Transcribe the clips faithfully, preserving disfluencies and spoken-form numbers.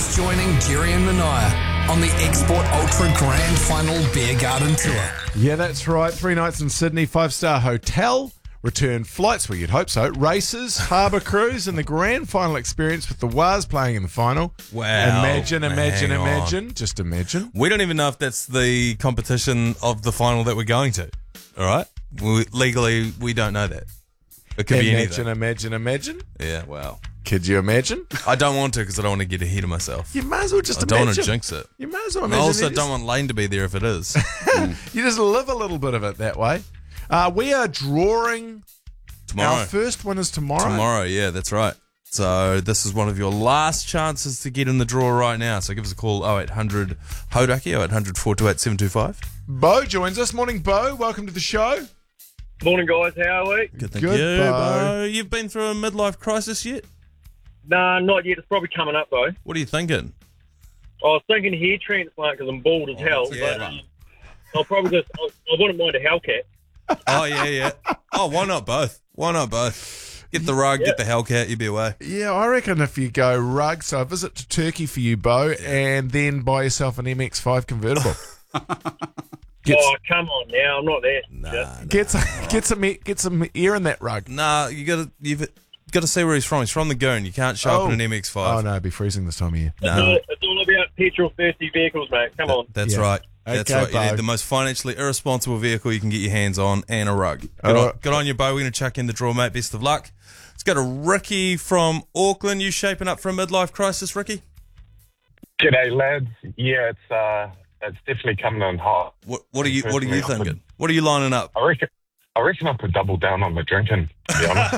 He's joining Jerry and Mania on the Export Ultra Grand Final Beer Garden Tour. Yeah, that's right. Three nights in Sydney, five-star hotel, return flights, well, you'd hope so, races, harbour cruise, and the grand final experience with the Waz playing in the final. Wow. Imagine, imagine, Hang on. imagine. Just imagine. We don't even know if that's the competition of the final that we're going to. All right? We, legally, we don't know that. It could be Imagine, anything. imagine, imagine. Yeah, wow. Could you imagine? I don't want to because I don't want to get ahead of myself. You might as well just I don't imagine. want to jinx it. You might as well I imagine. also You don't just- want Lane to be there if it is. You just live a little bit of it that way. Uh, we are drawing. Tomorrow. Our first one is tomorrow. Tomorrow, yeah, that's right. So this is one of your last chances to get in the draw right now. So give us a call, oh eight hundred Hodaki, oh eight hundred, four two eight, seven two five. Bo joins us. Morning, Bo. Welcome to the show. Morning, guys. How are we? Good, thank Good, you, Bo. Bo. You've been through a midlife crisis yet? Nah, not yet. It's probably coming up, though. What are you thinking? I was thinking hair transplant because I'm bald as hell. that's a But, good um, I'll probably just, I, I wouldn't mind a Hellcat. Oh, yeah, yeah. Oh, why not both? Why not both? Get the rug, get the Hellcat, you'll be away. Yeah, I reckon if you go rug, so a visit to Turkey for you, Bo, and then buy yourself an M X five convertible. Get, Oh, come on now. I'm not there. Nah, get some, get some, get some air in that rug. nah, you gotta, you've got to see where he's from. He's from the Goon. You can't show up in an M X five. Oh no, it'd be freezing this time of year. It's, all, it's all about petrol-thirsty vehicles, mate. Come on. That's Yeah. right. That's Okay, right. You Bo. need the most financially irresponsible vehicle you can get your hands on and a rug. Good, All on, right. good on you, Bo. We're going to chuck in the draw, mate. Best of luck. Let's go to Ricky from Auckland. You shaping up for a midlife crisis, Ricky? G'day, lads. Yeah, it's uh, it's definitely coming in hot. What, what are you What are you Personally, I thinking? What are you lining up? I reckon, I reckon I could double down on the drinking, to be honest.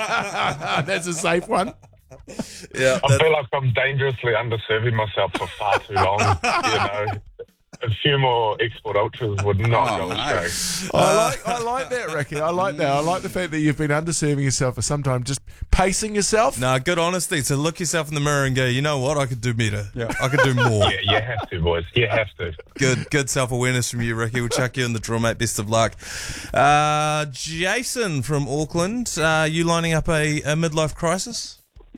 That's a safe one. Yeah, I feel like I'm dangerously underserving myself for far too long. You know, a few more Export Ultras would not go astray. I like, I like that, Ricky. I like that. I like the fact that you've been underserving yourself for some time, just pacing yourself. Nah, good honesty. So look yourself in the mirror and go, you know what? I could do better. Yeah. I could do more. Yeah, you have to, boys. You have to. Good, good self-awareness from you, Ricky. We'll chuck you in the draw, mate. Best of luck. Uh, Jason from Auckland, uh, you lining up a, a midlife crisis?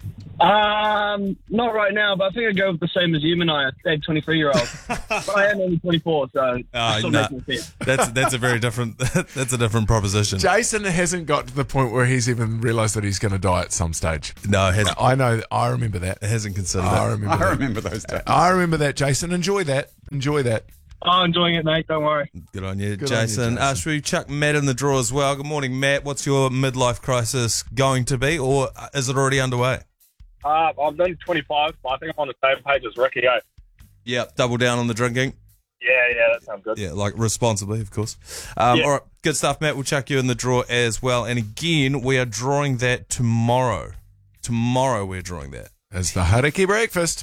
Um, not right now, but I think I'd go with the same as you and I, a twenty-three-year-old. But I am only twenty-four, so Oh, still no. making sense. That's that's a very different that's a different proposition. Jason hasn't got to the point where he's even realised that he's going to die at some stage. No, it hasn't, I know. I remember that. it hasn't considered I that. remember I that. remember those days. I remember that, Jason. Enjoy that. Enjoy that. Oh, enjoying it, mate. Don't worry. Good on you, Good on you, Jason. Jason. Uh, should we chuck Matt in the draw as well? Good morning, Matt. What's your midlife crisis going to be, or is it already underway? Uh, I've done twenty-five, but I think I'm on the same page as Ricky, eh? Yeah, double down on the drinking. Yeah, yeah, that sounds good. Yeah, like responsibly, of course. Um, Yeah. All right, good stuff, Matt. We'll chuck you in the draw as well. And again, we are drawing that tomorrow. Tomorrow we're drawing that. It's the Hariki Breakfast.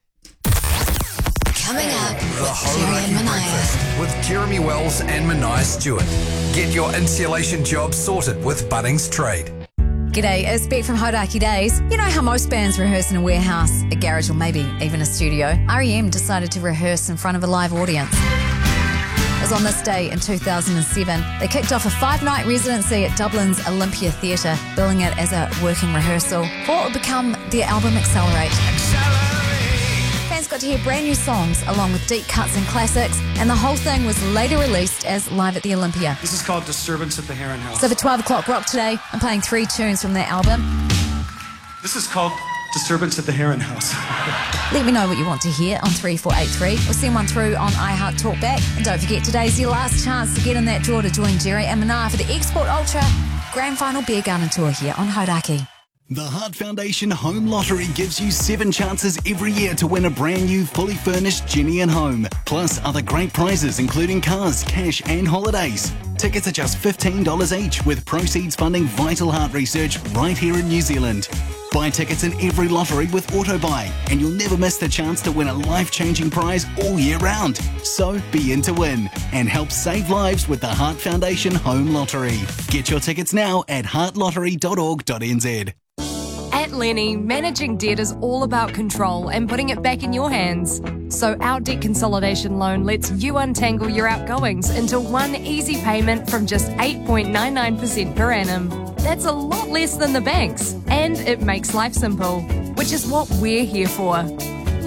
Coming up with Jerry and Mania. With Jeremy Wells and Mania Stewart. Get your insulation job sorted with Bunnings Trade. G'day, it's Beck from Hodaki Days. You know how most bands rehearse in a warehouse, a garage, or maybe even a studio? R E M decided to rehearse in front of a live audience. It was on this day in two thousand seven. They kicked off a five-night residency at Dublin's Olympia Theatre, billing it as a working rehearsal for what would become their album Accelerate. Fans got to hear brand new songs along with deep cuts and classics, and the whole thing was later released as Live at the Olympia. This is called Disturbance at the Heron House. So for twelve o'clock rock today, I'm playing three tunes from their album. This is called Disturbance at the Heron House. Let me know what you want to hear on three four eight three or send one through on iHeart Talkback. And don't forget, today's your last chance to get in that draw to join Jerry and Mania for the Export Ultra Grand Final Beer Garden Tour here on Hodaki. The Heart Foundation Home Lottery gives you seven chances every year to win a brand new, fully furnished Ginny and Home. Plus other great prizes including cars, cash and holidays. Tickets are just fifteen dollars each, with proceeds funding vital heart research right here in New Zealand. Buy tickets in every lottery with AutoBuy, and you'll never miss the chance to win a life-changing prize all year round. So be in to win and help save lives with the Heart Foundation Home Lottery. Get your tickets now at heart lottery dot org dot n z. At Lenny, managing debt is all about control and putting it back in your hands. So our debt consolidation loan lets you untangle your outgoings into one easy payment from just eight point nine nine percent per annum. That's a lot less than the banks, and it makes life simple, which is what we're here for.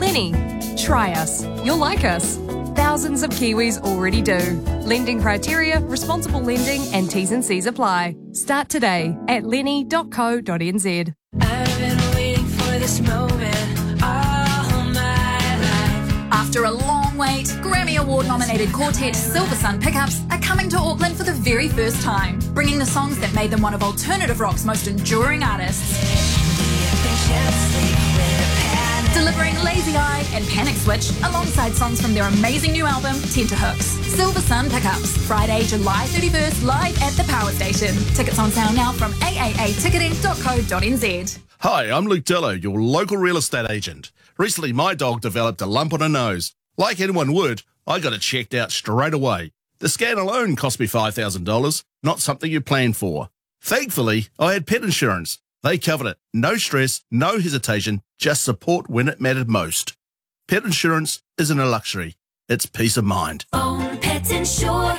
Lenny. Try us. You'll like us. Thousands of Kiwis already do. Lending criteria, responsible lending and T's and C's apply. Start today at lenny dot co dot n z. I've been waiting for this moment all my life. After a long wait, Grammy Award nominated quartet Silver Sun Pickups are coming to Auckland for the very first time, bringing the songs that made them one of alternative rock's most enduring artists. Delivering Lazy Eye and Panic Switch alongside songs from their amazing new album, Tenterhooks. Silver Sun Pickups, Friday, July thirty-first, live at the Power Station. Tickets on sale now from A A A ticketing dot co dot n z. Hi, I'm Luke Dillo, your local real estate agent. Recently, my dog developed a lump on her nose. Like anyone would, I got it checked out straight away. The scan alone cost me five thousand dollars, not something you planned for. Thankfully, I had pet insurance. They covered it. No stress, no hesitation, just support when it mattered most. Pet insurance isn't a luxury. It's peace of mind. Own Pets Insure.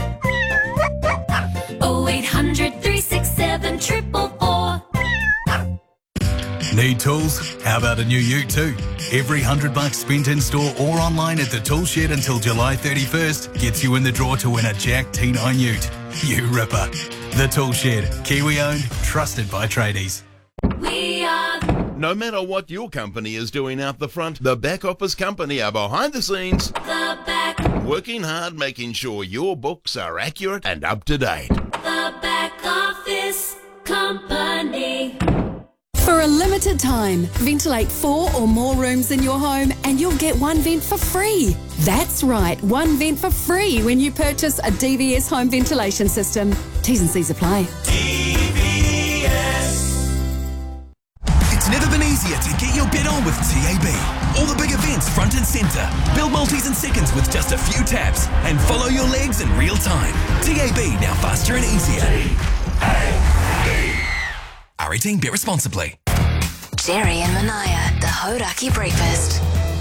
oh eight hundred, three six seven, four four four. Need tools? How about a new ute too? Every hundred bucks spent in store or online at the Tool Shed until July thirty-first gets you in the draw to win a Jack T nine ute. You ripper. The Tool Shed, Kiwi owned, trusted by tradies. We are. No matter what your company is doing out the front, the back office company are behind the scenes. The back. Working hard, making sure your books are accurate and up to date. The back office company. For a limited time, ventilate four or more rooms in your home and you'll get one vent for free. That's right, one vent for free when you purchase a D V S home ventilation system. T's and C's apply. D V S. It's never been easier to get your bet on with T A B. All the big events front and centre. Build multis in seconds with just a few taps and follow your legs in real time. T A B, now faster and easier. T A B. R eighteen, bet responsibly. Jerry and Manaya, the Hodaki Breakfast.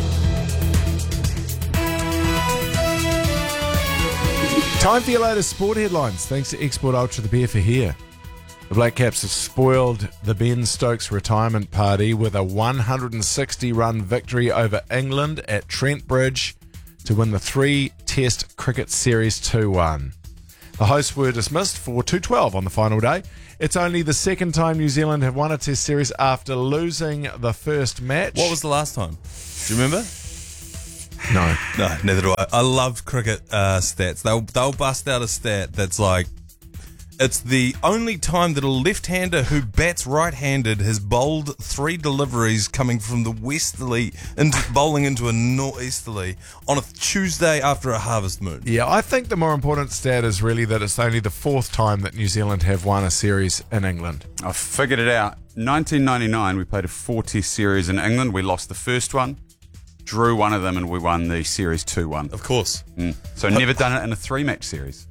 Time for your latest sport headlines. Thanks to Export Ultra, the beer for here. The Black Caps have spoiled the Ben Stokes retirement party with a one hundred sixty run victory over England at Trent Bridge to win the three-test cricket series two one. The hosts were dismissed for two twelve on the final day. It's only the second time New Zealand have won a test series after losing the first match. What was the last time? Do you remember? No. No, neither do I. I love cricket uh, stats. They'll, they'll bust out a stat that's like, it's the only time that a left-hander who bats right-handed has bowled three deliveries coming from the westerly into bowling into a northeasterly on a Tuesday after a harvest moon. Yeah, I think the more important stat is really that it's only the fourth time that New Zealand have won a series in England. I figured it out. nineteen ninety-nine, we played a four-test series in England. We lost the first one, drew one of them, and we won the series two one. Of course. Mm. So never done it in a three-match series.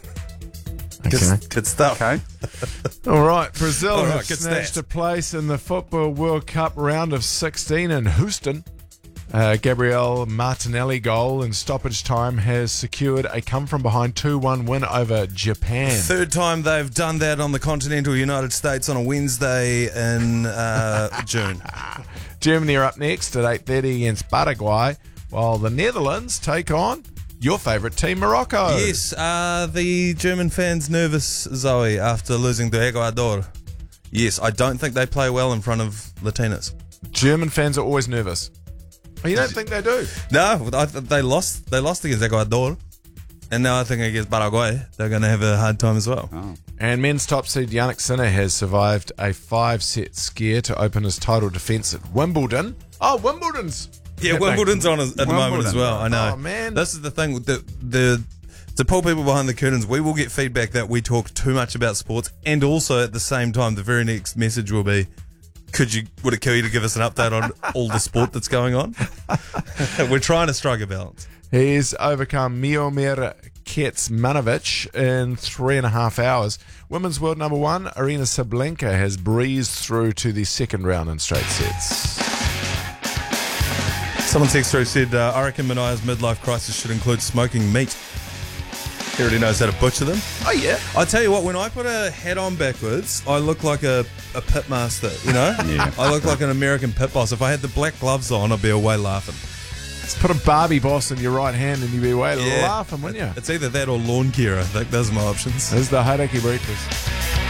Good, good stuff. Okay. All right, Brazil All right, have good snatched stats. a place in the Football World Cup round of sixteen in Houston. Uh, Gabriel Martinelli goal in stoppage time has secured a come-from-behind two one win over Japan. Third time they've done that on the continental United States on a Wednesday in uh, June. Germany are up next at eight thirty against Paraguay, while the Netherlands take on your favourite team, Morocco. Yes, uh, the German fans nervous, Zoe, after losing to Ecuador. Yes, I don't think they play well in front of Latinas. German fans are always nervous. Oh, you don't think they do? No, I th- they lost. They lost against Ecuador, and now I think against Paraguay they're going to have a hard time as well. Oh. And men's top seed Yannick Sinner has survived a five-set scare to open his title defence at Wimbledon. Oh, Wimbledon's. Yeah, Wimbledon's on at the Wimbledon. moment as well. I know. Oh, man. This is the thing. The, the to pull people behind the curtains, we will get feedback that we talk too much about sports, and also at the same time, the very next message will be, "Could you would it kill you to give us an update on all the sport that's going on?" We're trying to strike a balance. He's overcome Miomir Kecmanovic in three and a half hours. Women's world number one, Aryna Sabalenka, has breezed through to the second round in straight sets. Someone text through said, uh, I reckon Manaya's midlife crisis should include smoking meat. He already knows how to butcher them. Oh, yeah. I tell you what, when I put a hat on backwards, I look like a, a pit master, you know? Yeah. I look like an American pit boss. If I had the black gloves on, I'd be away laughing. Let's put a Barbie boss in your right hand and you'd be away Yeah. laughing, wouldn't you? It's either that or lawn care, I think. Those are my options. There's the Hauraki Breakfast.